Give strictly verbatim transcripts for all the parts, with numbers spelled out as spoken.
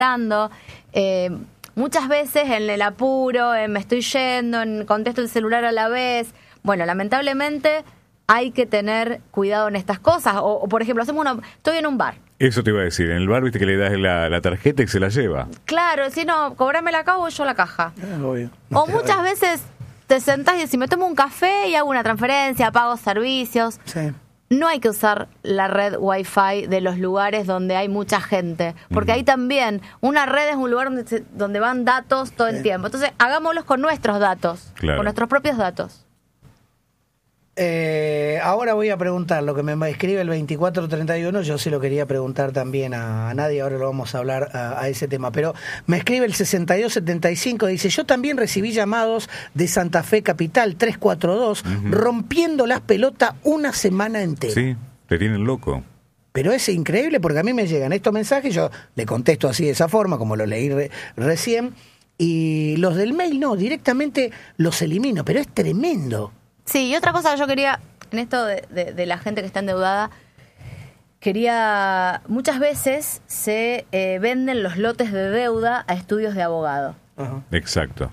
dando. Eh, muchas veces en el apuro, en me estoy yendo, en contesto el celular a la vez. Bueno, lamentablemente hay que tener cuidado en estas cosas. O, o por ejemplo, hacemos una, estoy en un bar. Eso te iba a decir, en el bar viste que le das la, la tarjeta y se la lleva. Claro, si no, cobrame la caja o yo la caja. Eh, obvio. O muchas veces te sentás y decís, me tomo un café y hago una transferencia, pago servicios. Sí. No hay que usar la red Wi-Fi de los lugares donde hay mucha gente, porque uh-huh. ahí también una red es un lugar donde, se, donde van datos todo sí. el tiempo. Entonces, hagámoslos con nuestros datos, claro. con nuestros propios datos. Eh, ahora voy a preguntar lo que me escribe el veinticuatro treinta y uno. Yo sí lo quería preguntar también a, a Nadia. Ahora lo vamos a hablar a, a ese tema. Pero me escribe el sesenta y dos setenta y cinco. Dice: yo también recibí llamados de Santa Fe Capital tres cuatro dos uh-huh. rompiendo las pelotas una semana entera. Sí, te tienen loco. Pero es increíble porque a mí me llegan estos mensajes. Yo le contesto así de esa forma, como lo leí re, recién. Y los del mail no, directamente los elimino. Pero es tremendo. Sí, y otra cosa que yo quería, en esto de, de, de la gente que está endeudada, quería, muchas veces se eh, venden los lotes de deuda a estudios de abogado. Uh-huh. Exacto.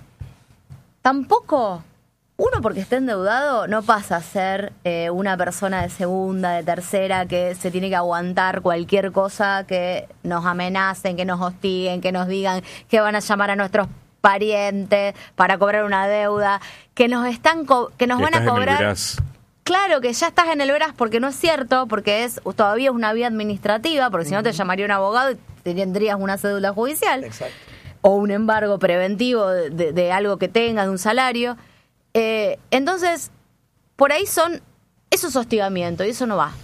Tampoco, uno porque esté endeudado no pasa a ser eh, una persona de segunda, de tercera, que se tiene que aguantar cualquier cosa que nos amenacen, que nos hostiguen, que nos digan que van a llamar a nuestros parientes para cobrar una deuda, que nos están co- que nos van a cobrar. Claro que ya estás en el veraz, porque no es cierto, porque es todavía es una vía administrativa, porque uh-huh. si no te llamaría un abogado y tendrías una cédula judicial. Exacto. O un embargo preventivo de, de, de algo que tengas, de un salario. Eh, entonces, por ahí son eso es hostigamiento y eso no va.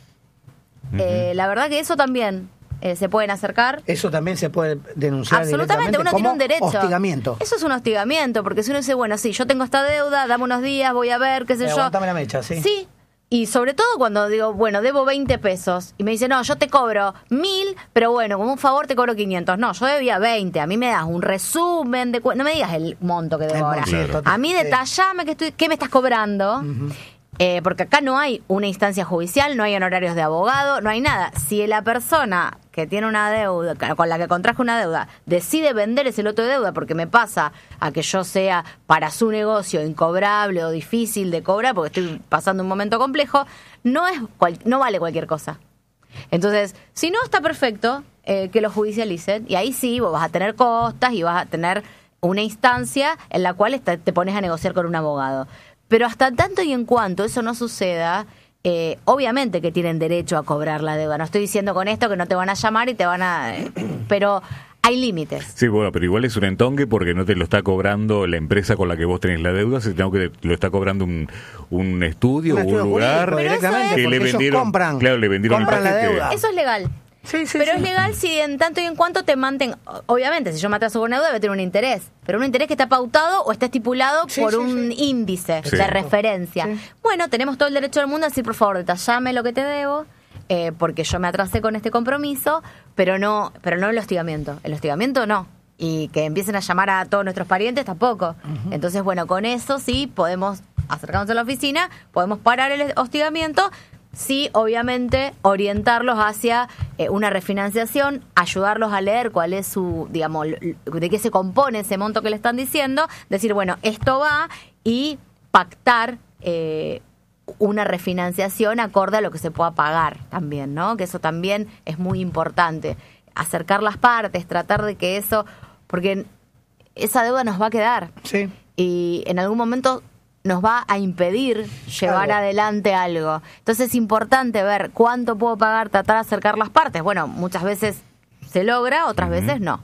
Uh-huh. Eh, la verdad que eso también Eh, se pueden acercar. Eso también se puede denunciar. Absolutamente, uno tiene un derecho. Hostigamiento. Eso es un hostigamiento, porque si uno dice, bueno, sí, yo tengo esta deuda, dame unos días, voy a ver, qué sé eh, yo. Aguántame la mecha, sí. Sí, y sobre todo cuando digo, bueno, debo veinte pesos, y me dice, no, yo te cobro mil, pero bueno, como un favor te cobro quinientos. No, yo debía veinte, a mí me das un resumen de... Cu- no me digas el monto que debo ahora. Claro. A mí detallame qué, estoy, qué me estás cobrando. Uh-huh. Eh, porque acá no hay una instancia judicial, no hay honorarios de abogado, no hay nada. Si la persona que tiene una deuda, con la que contrajo una deuda, decide vender ese lote de deuda porque me pasa a que yo sea para su negocio incobrable o difícil de cobrar porque estoy pasando un momento complejo, no es cual, no vale cualquier cosa. Entonces, si no, está perfecto eh, que lo judicialicen, y ahí sí vos vas a tener costas y vas a tener una instancia en la cual te, te pones a negociar con un abogado. Pero hasta tanto y en cuanto eso no suceda, eh, obviamente que tienen derecho a cobrar la deuda. No estoy diciendo con esto que no te van a llamar y te van a... Eh, pero hay límites. Sí, bueno, pero igual es un entongue porque no te lo está cobrando la empresa con la que vos tenés la deuda, sino que te lo está cobrando un, un estudio o un, un lugar directamente, que le vendieron, compran, claro, le vendieron compran el la deuda. Eso es legal. Sí, sí, pero sí. es legal si en tanto y en cuanto te manten. Obviamente, si yo me atraso con una deuda, debe tener un interés. Pero un interés que está pautado o está estipulado sí, por sí, un sí. índice sí. de referencia. Sí. Bueno, tenemos todo el derecho del mundo a decir, por favor, detallame lo que te debo, eh, porque yo me atrasé con este compromiso, pero no, pero no el hostigamiento. El hostigamiento no. Y que empiecen a llamar a todos nuestros parientes tampoco. Uh-huh. Entonces, bueno, con eso sí podemos acercarnos a la oficina, podemos parar el hostigamiento. Sí, obviamente, orientarlos hacia eh, una refinanciación, ayudarlos a leer cuál es su, digamos, de qué se compone ese monto que le están diciendo, decir, bueno, esto va, y pactar eh, una refinanciación acorde a lo que se pueda pagar también, ¿no? Que eso también es muy importante. Acercar las partes, tratar de que eso, porque esa deuda nos va a quedar. Sí. Y en algún momento nos va a impedir llevar algo. adelante algo. Entonces es importante ver cuánto puedo pagar, tratar de acercar las partes. Bueno, muchas veces se logra, otras uh-huh. veces no.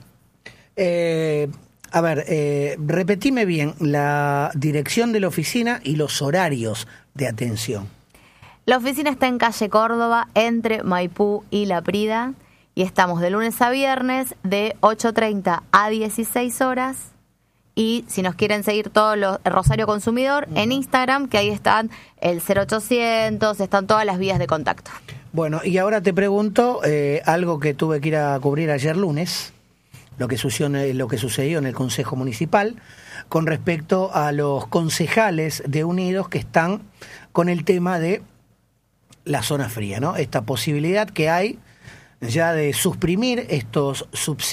Eh, a ver, eh, repetime bien la dirección de la oficina y los horarios de atención. La oficina está en calle Córdoba, entre Maipú y La Prida, y estamos de lunes a viernes de ocho treinta a dieciséis horas. Y si nos quieren seguir todos los Rosario Consumidor uh-huh. en Instagram, que ahí están el cero ochocientos, están todas las vías de contacto. Bueno, y ahora te pregunto eh, algo que tuve que ir a cubrir ayer lunes, lo que sucedió, lo que sucedió en el Consejo Municipal con respecto a los concejales de Unidos que están con el tema de la zona fría, ¿no? Esta posibilidad que hay ya de suprimir estos subsidios